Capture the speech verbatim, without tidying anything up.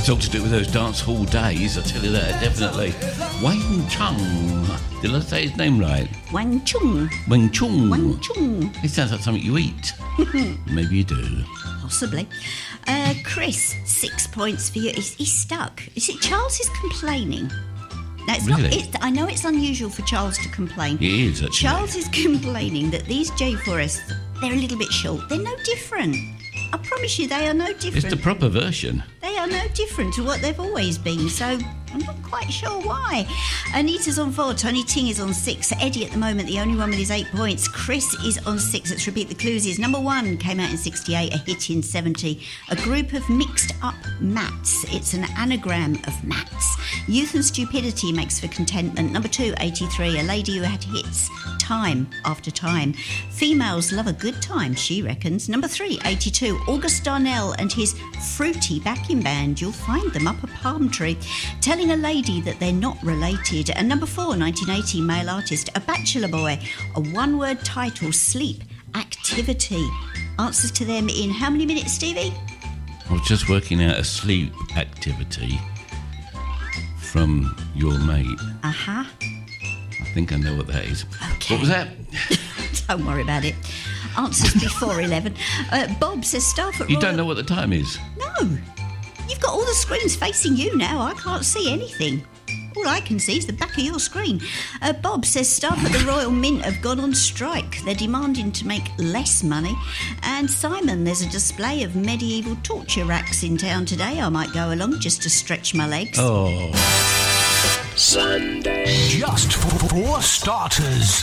It's all to do with those dance hall days, I tell you that, definitely. Wang Chung. Did I say his name right? Wang Chung. Wang Chung. Wang Chung. It sounds like something you eat. Maybe you do. Possibly. Uh, Chris, six points for you. He's, he's stuck. Is it Charles is complaining? No, it's Really? not. It's, I know it's unusual for Charles to complain. It is, actually. Charles is complaining that these J four S, they're a little bit short. They're no different. I promise you, they are no different. It's the proper version. They are no different to what they've always been, so I'm not quite sure why. Anita's on four, Tony Ting is on six, Eddie at the moment, the only one with his eight points. Chris is on six. Let's repeat the clues. Is number one, came out in sixty-eight, a hit in seventy. A group of mixed up mats. It's an anagram of mats. Youth and stupidity makes for contentment. Number two, eighty-three, a lady who had hits time after time. Females love a good time, she reckons. Number three, eighty-two, August Darnell and his fruity backing band. You'll find them up a palm tree, telling a lady that they're not related. And number four, nineteen eighty, male artist, a bachelor boy, a one-word title, sleep, activity. Answers to them in how many minutes, Stevie? I was just working out a sleep activity from your mate. Uh-huh. I think I know what that is. Okay. What was that? Don't worry about it. Answers before eleven. Uh, Bob says staff at You Royal... don't know what the time is? No. You've got all the screens facing you now. I can't see anything. All I can see is the back of your screen. Uh, Bob says staff at the Royal Mint have gone on strike. They're demanding to make less money. And Simon, there's a display of medieval torture racks in town today. I might go along just to stretch my legs. Oh. Sunday. Just for starters.